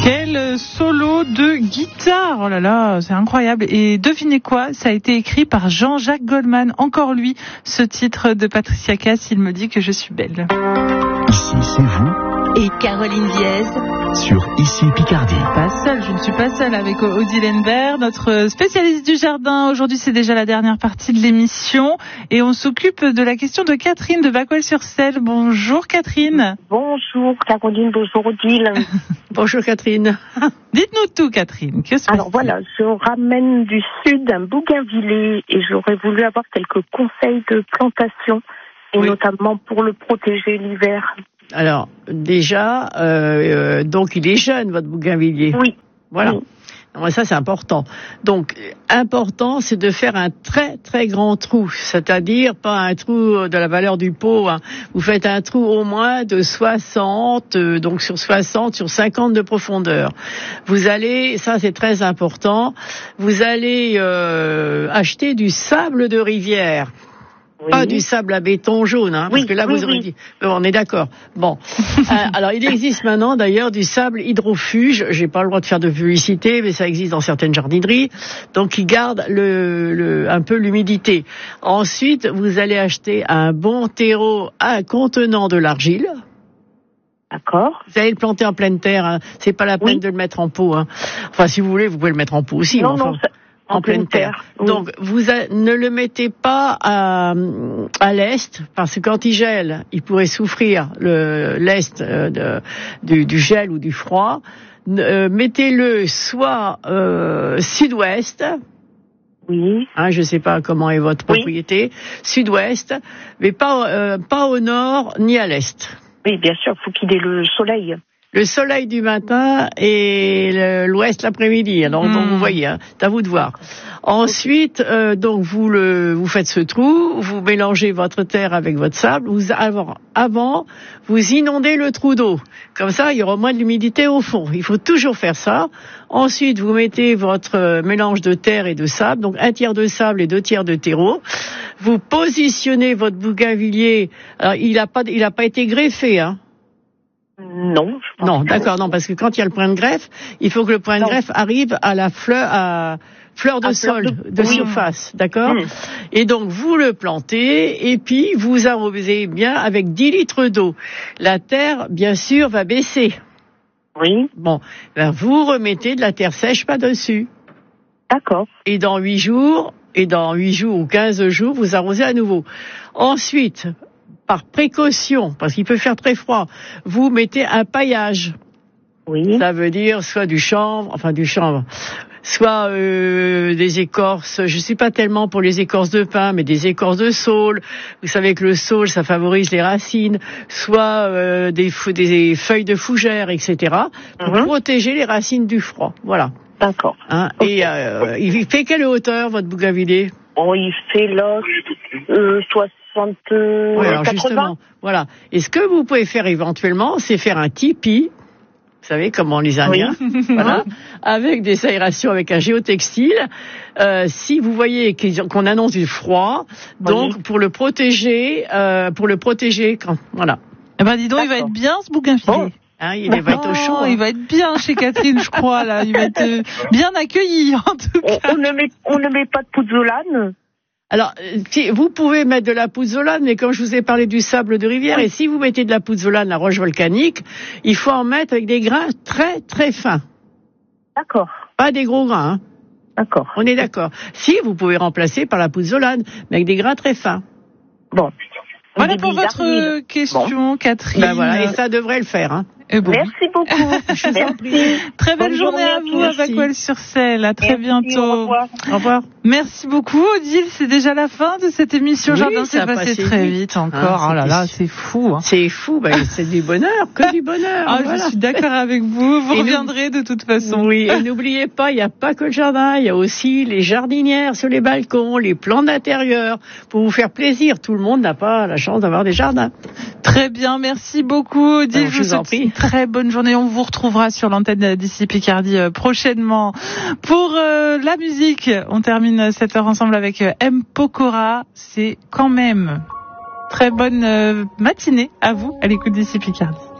Quel solo de guitare! Oh là là, c'est incroyable. Et devinez quoi? Ça a été écrit par Jean-Jacques Goldman. Encore lui, ce titre de Patricia Cass, il me dit que je suis belle. Ici, c'est vous. Et Caroline Diez. Sur Ici Picardie. Pas seule, je ne suis pas seule avec Odile Henbert, notre spécialiste du jardin. Aujourd'hui, c'est déjà la dernière partie de l'émission et on s'occupe de la question de Catherine de Bacquel-sur-Celle. Bonjour Catherine. Bonjour Caroline, bonjour Odile. Bonjour Catherine. Dites-nous tout Catherine. Que se passe-t-il? Alors voilà, je ramène du sud un bougainvillier et j'aurais voulu avoir quelques conseils de plantation et notamment pour le protéger l'hiver. Alors, déjà, donc il est jeune, votre bougainvillier. Oui. Voilà. Oui. Non, ça, c'est important. Donc, important, c'est de faire un très, très grand trou. C'est-à-dire, pas un trou de la valeur du pot, hein. Vous faites un trou au moins de 60, donc sur 60, sur 50 de profondeur. Vous allez, ça c'est très important, vous allez acheter du sable de rivière. Oui. Pas du sable à béton jaune, hein, parce que là vous aurez dit. On est d'accord. Bon, alors il existe maintenant d'ailleurs du sable hydrofuge. J'ai pas le droit de faire de publicité, mais ça existe dans certaines jardineries. Donc il garde un peu l'humidité. Ensuite, vous allez acheter un bon terreau contenant de l'argile. D'accord. Vous allez le planter en pleine terre. Hein. C'est pas la peine de le mettre en pot. Hein. Enfin, si vous voulez, vous pouvez le mettre en pot aussi. Non, enfin, en pleine terre. Oui. Donc, ne le mettez pas à l'est, parce que quand il gèle, il pourrait souffrir l'est du gel ou du froid. Mettez-le soit sud-ouest. Oui. Hein, je sais pas comment est votre propriété. Sud-ouest, mais pas au nord ni à l'est. Oui, bien sûr, faut qu'il ait le soleil. Le soleil du matin et l'ouest l'après-midi. Alors donc vous voyez, hein, c'est à vous de voir. Ensuite, donc vous faites ce trou, vous mélangez votre terre avec votre sable. Avant, vous inondez le trou d'eau. Comme ça, il y aura moins de l'humidité au fond. Il faut toujours faire ça. Ensuite, vous mettez votre mélange de terre et de sable, donc 1 tiers de sable et 2 tiers de terreau. Vous positionnez votre bougainvillier. Alors, il a pas été greffé, hein. Non. Non, d'accord, non, parce que quand il y a le point de greffe, il faut que le point de greffe arrive à la fleur de sol, de surface, d'accord? Et donc, vous le plantez, et puis, vous arrosez bien avec 10 litres d'eau. La terre, bien sûr, va baisser. Oui. Bon, ben, vous remettez de la terre sèche par-dessus. D'accord. Et dans 8 jours ou 15 jours, vous arrosez à nouveau. Ensuite, par précaution, parce qu'il peut faire très froid, vous mettez un paillage. Oui. Ça veut dire soit du chanvre, soit des écorces. Je suis pas tellement pour les écorces de pin, mais des écorces de saule. Vous savez que le saule, ça favorise les racines. Soit des feuilles de fougère, etc. pour protéger les racines du froid. Voilà. D'accord. Hein, okay. Et il fait quelle hauteur votre bougainvillier? Oh, il fait là 60, oui, alors 80. Justement, voilà. Et ce que vous pouvez faire éventuellement, c'est faire un tipi. Vous savez, comme les Indiens, voilà, avec des aérations, avec un géotextile. Si vous voyez qu'on annonce du froid, donc pour le protéger, voilà. Eh ben dis donc, il va être bien ce bougainvillier. Hein, il va être au chaud. Il va être bien chez Catherine, je crois, là. Il va être bien accueilli, en tout cas. On ne met pas de pouzzolane? Alors, vous pouvez mettre de la pouzzolane, mais comme je vous ai parlé du sable de rivière, et si vous mettez de la pouzzolane, la roche volcanique, il faut en mettre avec des grains très, très fins. D'accord. Pas des gros grains, hein. D'accord. On est d'accord. Si, vous pouvez remplacer par la pouzzolane, mais avec des grains très fins. Bon. Voilà pour votre question, Catherine. Ben voilà, et ça devrait le faire, hein. Bon. Merci beaucoup. Merci. Très belle journée à vous à Bacquel-sur-Celle. À très bientôt. Au revoir. Au revoir. Merci beaucoup, Odile. C'est déjà la fin de cette émission. Jardin, c'est passé très vite encore. Oh là là, c'est fou. Hein. C'est fou. Ben, c'est du bonheur, que du bonheur. Voilà. Je suis d'accord avec vous. Vous reviendrez de toute façon. Oui. Et n'oubliez pas, il n'y a pas que le jardin. Il y a aussi les jardinières sur les balcons, les plantes d'intérieur pour vous faire plaisir. Tout le monde n'a pas la chance d'avoir des jardins. Très bien. Merci beaucoup, Odile. Je vous en prie. Très bonne journée. On vous retrouvera sur l'antenne d'Ici Picardie prochainement. Pour la musique, on termine cette heure ensemble avec M. Pokora. C'est quand même. Très bonne matinée à vous à l'écoute d'Ici Picardie.